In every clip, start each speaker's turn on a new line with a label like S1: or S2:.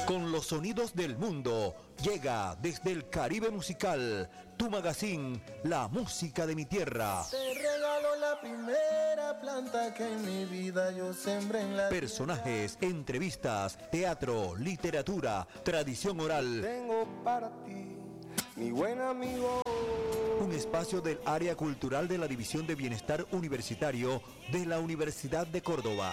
S1: Con los sonidos del mundo, llega desde el Caribe Musical, tu magazine, La Música de mi Tierra.
S2: Te regalo la primera planta que en mi vida yo sembré en la
S1: Personajes, entrevistas, teatro, literatura, tradición oral.
S2: Tengo para ti, mi buen amigo.
S1: Un espacio del área cultural de la División de Bienestar Universitario de la Universidad de Córdoba.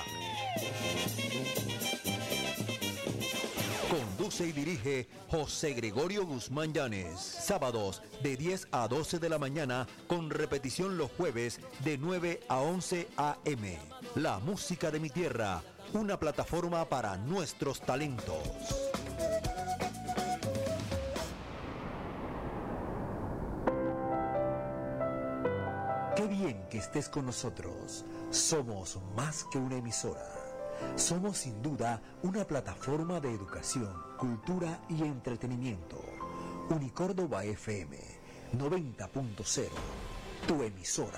S1: Conduce y dirige José Gregorio Guzmán Llanes. Sábados de 10 a 12 de la mañana, con repetición los jueves de 9 a 11 a.m. La Música de mi Tierra, una plataforma para nuestros talentos. Qué bien que estés con nosotros. Somos más que una emisora. Somos sin duda una plataforma de educación, cultura y entretenimiento. Unicórdoba FM 90.0, tu emisora.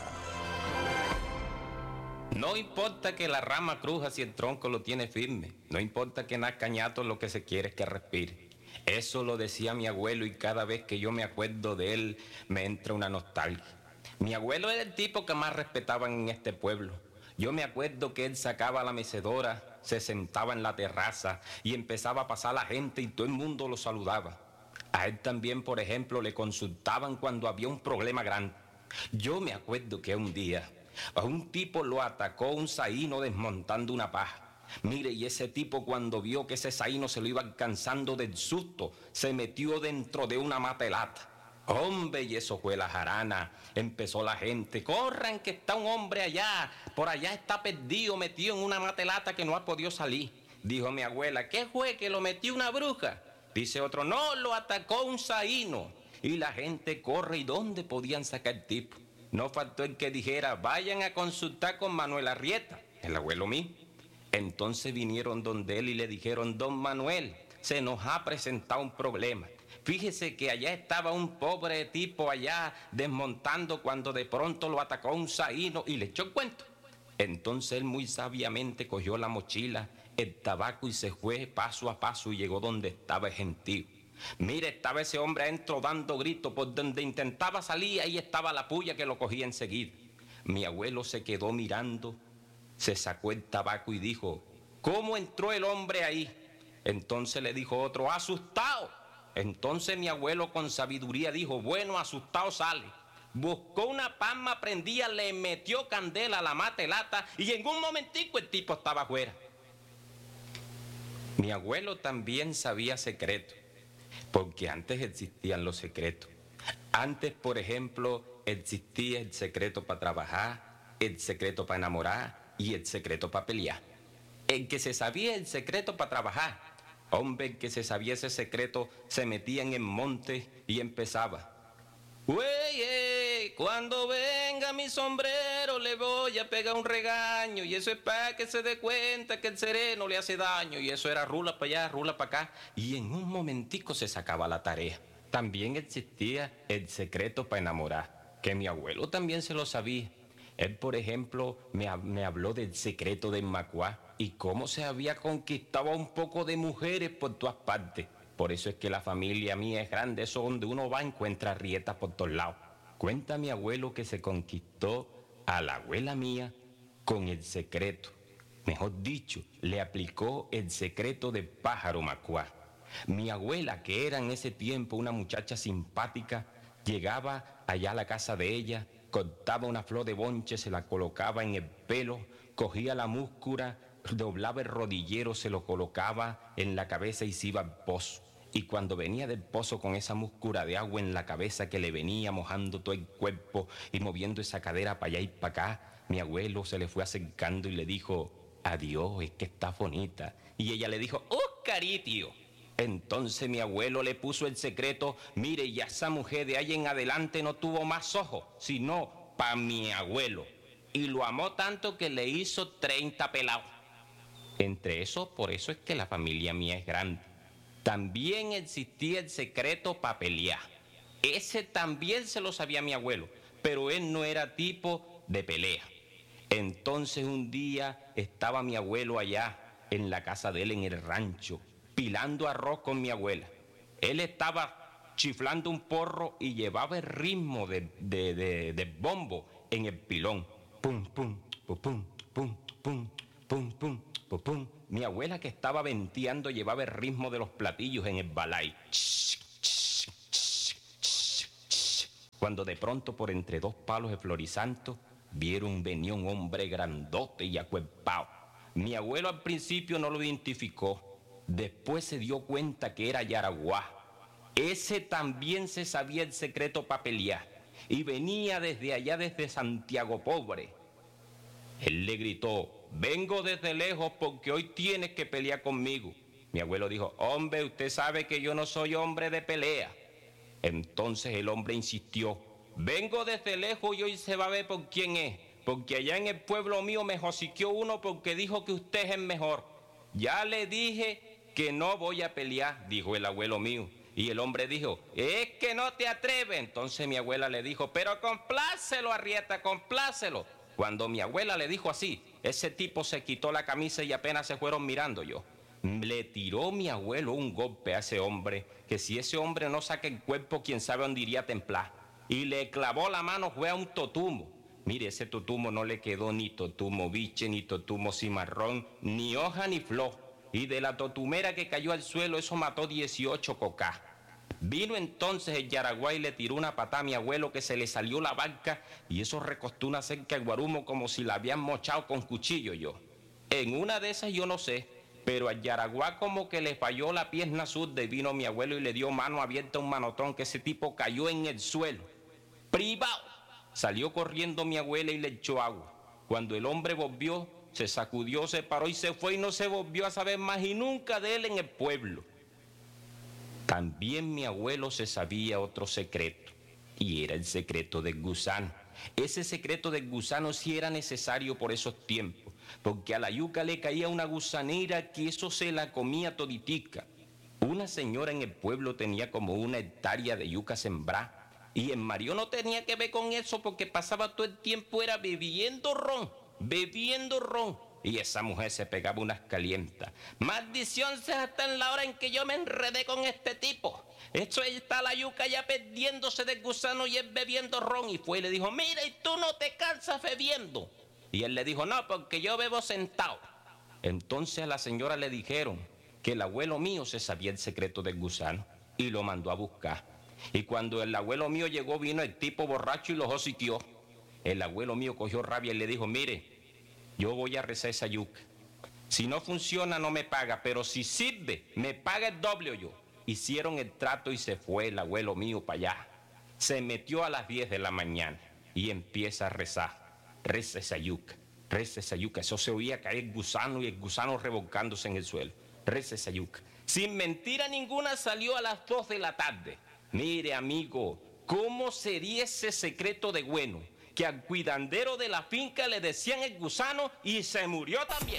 S3: No importa que la rama cruja si el tronco lo tiene firme. No importa que nazca ñato, lo que se quiere es que respire. Eso lo decía mi abuelo y cada vez que yo me acuerdo de él me entra una nostalgia. Mi abuelo era el tipo que más respetaban en este pueblo. Yo me acuerdo que él sacaba la mecedora, se sentaba en la terraza y empezaba a pasar la gente y todo el mundo lo saludaba. A él también, por ejemplo, le consultaban cuando había un problema grande. Yo me acuerdo que un día a un tipo lo atacó un zaino desmontando una paja. Mire, y ese tipo cuando vio que ese zaino se lo iba alcanzando del susto, se metió dentro de una matelata. Hombre, y eso fue la jarana. Empezó la gente: corran que está un hombre allá, por allá está perdido, metido en una matelata que no ha podido salir. Dijo mi abuela: ¿qué fue, que lo metió una bruja? Dice otro: no, lo atacó un zaino. Y la gente corre, ¿y dónde podían sacar el tipo? No faltó el que dijera: vayan a consultar con Manuel Arrieta, el abuelo mío. Entonces vinieron donde él y le dijeron: don Manuel, se nos ha presentado un problema. Fíjese que allá estaba un pobre tipo allá desmontando cuando de pronto lo atacó un zaino y le echó el cuento. Entonces él muy sabiamente cogió la mochila, el tabaco y se fue paso a paso y llegó donde estaba el gentío. Mire, estaba ese hombre adentro dando gritos, por donde intentaba salir, ahí estaba la puya que lo cogía enseguida. Mi abuelo se quedó mirando, se sacó el tabaco y dijo: ¿cómo entró el hombre ahí? Entonces le dijo otro: asustado. Entonces mi abuelo con sabiduría dijo: bueno, asustado sale. Buscó una palma prendida, le metió candela a la matelata y en un momentico el tipo estaba afuera. Mi abuelo también sabía secretos, porque antes existían los secretos. Antes, por ejemplo, existía el secreto para trabajar, el secreto para enamorar y el secreto para pelear. El que se sabía el secreto para trabajar, hombre, el que se sabía ese secreto, se metía en el monte y empezaba: güey, cuando venga mi sombrero le voy a pegar un regaño, y eso es para que se dé cuenta que el sereno le hace daño. Y eso era rula para allá, rula para acá, y en un momentico se sacaba la tarea. También existía el secreto para enamorar, que mi abuelo también se lo sabía. Él, por ejemplo, me habló del secreto de Macuá y cómo se había conquistado un poco de mujeres por todas partes. Por eso es que la familia mía es grande, eso donde uno va encuentra rietas por todos lados. Cuenta mi abuelo que se conquistó a la abuela mía con el secreto. Mejor dicho, le aplicó el secreto del pájaro Macuá. Mi abuela, que era en ese tiempo una muchacha simpática, llegaba allá a la casa de ella, cortaba una flor de bonche, se la colocaba en el pelo, cogía la múscula, doblaba el rodillero, se lo colocaba en la cabeza y se iba al pozo. Y cuando venía del pozo con esa múscula de agua en la cabeza que le venía mojando todo el cuerpo y moviendo esa cadera para allá y para acá, mi abuelo se le fue acercando y le dijo: adiós, es que está bonita. Y ella le dijo: Oscaritio. Entonces mi abuelo le puso el secreto: mire, ya esa mujer de ahí en adelante no tuvo más ojos, sino para mi abuelo. Y lo amó tanto que le hizo 30 pelados. Entre eso, por eso es que la familia mía es grande. También existía el secreto para pelear. Ese también se lo sabía mi abuelo, pero él no era tipo de pelea. Entonces un día estaba mi abuelo allá en la casa de él en el rancho pilando arroz con mi abuela. Él estaba chiflando un porro y llevaba el ritmo de bombo en el pilón. Pum, pum, pum, pum, pum, pum, pum, pum, pum, pum. Mi abuela, que estaba venteando, llevaba el ritmo de los platillos en el balay. Cuando de pronto, por entre dos palos de florisanto, vieron venir un hombre grandote y acuerpado. Mi abuelo al principio no lo identificó. Después se dio cuenta que era Yaraguá. Ese también se sabía el secreto para pelear y venía desde allá, desde Santiago Pobre. Él le gritó: vengo desde lejos porque hoy tienes que pelear conmigo. Mi abuelo dijo: hombre, usted sabe que yo no soy hombre de pelea. Entonces el hombre insistió: vengo desde lejos y hoy se va a ver por quién es, porque allá en el pueblo mío me josiqueó uno porque dijo que usted es el mejor. Ya le dije que no voy a pelear, dijo el abuelo mío. Y el hombre dijo: es que no te atreves. Entonces mi abuela le dijo: pero complácelo, Arrieta, complácelo. Cuando mi abuela le dijo así, ese tipo se quitó la camisa y apenas se fueron mirando yo. Le tiró mi abuelo un golpe a ese hombre, que si ese hombre no saca el cuerpo, quién sabe dónde iría a templar. Y le clavó la mano, fue a un totumo. Mire, ese totumo no le quedó ni totumo biche, ni totumo cimarrón, ni hoja ni flor. Y de la totumera que cayó al suelo, eso mató 18 cocás. Vino entonces el Yaraguá y le tiró una patada a mi abuelo, que se le salió la barca y eso recostó una cerca de guarumo como si la habían mochado con cuchillo yo. En una de esas yo no sé, pero al Yaraguá como que le falló la pierna zurda y vino mi abuelo y le dio mano abierta a un manotón, que ese tipo cayó en el suelo. ¡Privado! Salió corriendo mi abuela y le echó agua. Cuando el hombre volvió, se sacudió, se paró y se fue y no se volvió a saber más y nunca de él en el pueblo. También mi abuelo se sabía otro secreto, y era el secreto del gusano. Ese secreto del gusano sí era necesario por esos tiempos, porque a la yuca le caía una gusanera que eso se la comía toditica. Una señora en el pueblo tenía como 1 hectárea de yuca sembrada, y en Mario no tenía que ver con eso porque pasaba todo el tiempo era bebiendo ron. Y esa mujer se pegaba unas calientas. Maldición sea hasta en la hora en que yo me enredé con este tipo. Eso está la yuca ya perdiéndose del gusano y él bebiendo ron. Y fue y le dijo: mira, y tú no te cansas bebiendo. Y él le dijo: no, porque yo bebo sentado. Entonces a la señora le dijeron que el abuelo mío se sabía el secreto del gusano y lo mandó a buscar. Y cuando el abuelo mío llegó, vino el tipo borracho y lo hociqueó. El abuelo mío cogió rabia y le dijo: mire, yo voy a rezar esa yuca. Si no funciona, no me paga, pero si sirve, me paga el doble yo. Hicieron el trato y se fue el abuelo mío para allá. Se metió a las 10 de la mañana y empieza a rezar. Reza esa yuca, reza esa yuca. Eso se oía caer el gusano y el gusano revolcándose en el suelo. Reza esa yuca. Sin mentira ninguna salió a las 2 de la tarde. Mire, amigo, ¿cómo sería ese secreto de bueno? Que al cuidandero de la finca le decían el gusano y se murió también.